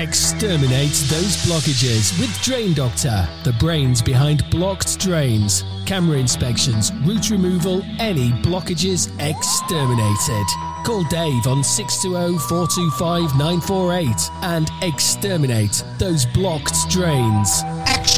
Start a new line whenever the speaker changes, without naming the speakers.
Exterminate those blockages with Drain Doctor, the brains behind blocked drains. Camera inspections, root removal, any blockages exterminated. Call Dave on 620-425-948 and exterminate those blocked drains.